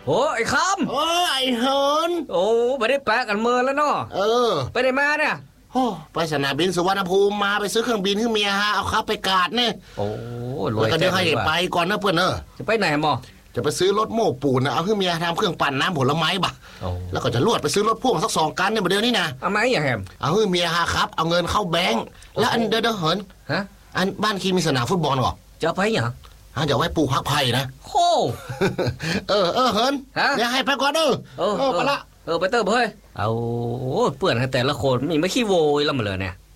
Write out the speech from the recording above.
โอ้ไอ้คไอ้เฮินำโอ้ไม่ได้แปะกันเมินแล้วเนาะไปไหนมาเนี่ยโอ้ไปสนามบินสุวรรณภูมิมาไปซื้อเครื่องบินให้เมียฮะเอาครับไปกาดเนี่ยโอ้แล้วก็เดี๋ยวให้ไปก่อนนะเพื่อนจะไปไหนหมอจะไปซื้อรถโม้ปูนนะเอาให้เมียทำเครื่องปั่นน้ำผลไม้บ่ะแล้วก็จะลวดไปซื้อรถพ่วงสัก2 คันเนี่ยเดี๋ยวนี้นะเอาไหมอย่าแฮมเอาให้เมียฮะครับเอาเงินเข้าแบงก์แล้วอันเดี๋ยวเหินอันบ้านคีมีสนามฟุตบอลเหรอจะไปอย่างเดี๋ยวไว้ปลูกพักไผ่นะโอ้เหินเดี๋ยวให้ไปก่อนไปละไปเติมเฮ้ยเอาเปื่อนแต่ละคนมีไม่ขี้โวยแล้วมาเลยเนี่ย